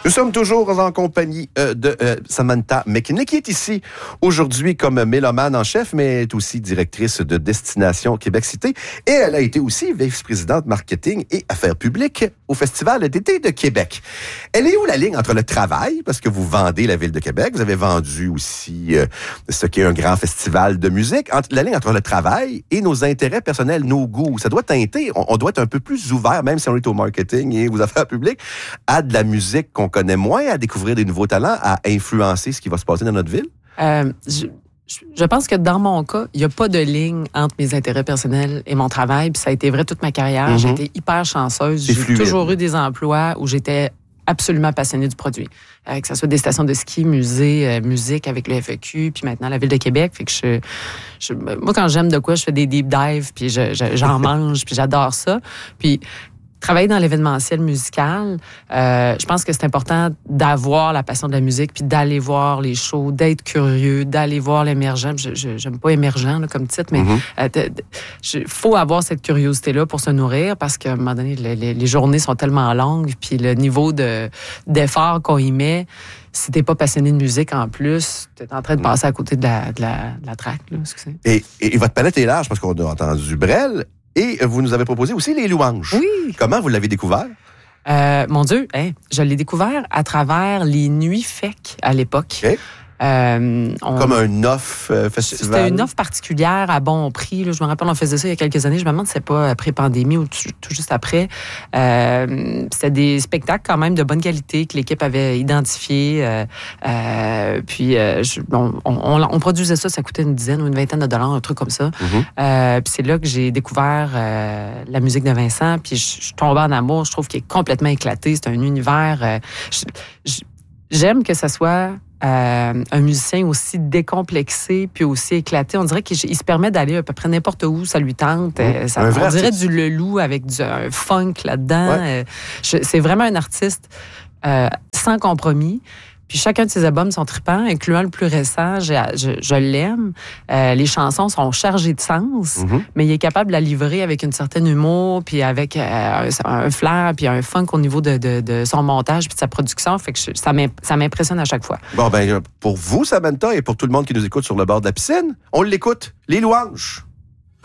Nous sommes toujours en compagnie de Samantha McKinley, qui est ici aujourd'hui comme mélomane en chef, mais est aussi directrice de Destination Québec Cité. Et elle a été aussi vice-présidente marketing et affaires publiques au Festival d'été de Québec. Elle est où la ligne entre le travail, parce que vous vendez la Ville de Québec, vous avez vendu aussi ce qui est un grand festival de musique, la ligne entre le travail et nos intérêts personnels, nos goûts. Ça doit teinter, on doit être un peu plus ouvert, même si on est au marketing et aux affaires publiques, à de la musique qu'on connaît moins, à découvrir des nouveaux talents, à influencer ce qui va se passer dans notre ville? Je pense que dans mon cas, il n'y a pas de ligne entre mes intérêts personnels et mon travail. Puis ça a été vrai toute ma carrière. Mm-hmm. J'ai été hyper chanceuse. J'ai toujours eu des emplois où j'étais absolument passionnée du produit. Que ce soit des stations de ski, musées, musique avec le FEQ, puis maintenant la Ville de Québec. Fait que moi, quand j'aime de quoi, je fais des deep dives, puis j'en mange, puis j'adore ça. Puis travailler dans l'événementiel musical, je pense que c'est important d'avoir la passion de la musique, puis d'aller voir les shows, d'être curieux, d'aller voir l'émergent. J'aime pas émergent là, comme titre, mais faut avoir cette curiosité-là pour se nourrir, parce qu'à un moment donné, les journées sont tellement longues, puis le niveau d'effort qu'on y met, si t'es pas passionné de musique en plus, t'es en train de passer à côté de la track. Là, et votre palette est large, parce qu'on a entendu Brel. Et vous nous avez proposé aussi les louanges. Oui. Comment vous l'avez découvert? Mon Dieu, je l'ai découvert à travers les Nuits FEC à l'époque. Okay. Comme un offre festival? C'était une offre particulière à bon prix. Là. Je me rappelle, on faisait ça il y a quelques années. Je me demande si c'est pas après-pandémie ou tout juste après. C'était des spectacles quand même de bonne qualité que l'équipe avait identifiés. Puis on produisait ça coûtait une dizaine ou une vingtaine de dollars, un truc comme ça. Mm-hmm. Puis c'est là que j'ai découvert la musique de Vincent. Puis je suis tombée en amour. Je trouve qu'il est complètement éclaté. C'est un univers... j'aime que ça soit... un musicien aussi décomplexé puis aussi éclaté. On dirait qu'il se permet d'aller à peu près n'importe où, ça lui tente. On dirait du Leloup avec un funk là-dedans. Ouais. C'est vraiment un artiste sans compromis. Puis chacun de ses albums sont trippants, incluant le plus récent, je l'aime. Les chansons sont chargées de sens, mais il est capable de la livrer avec une certaine humour, puis avec un flair, puis un funk au niveau de son montage, puis de sa production. Fait que ça m'impressionne à chaque fois. Bon, ben pour vous, Samantha, et pour tout le monde qui nous écoute sur le bord de la piscine, on l'écoute. Les louanges.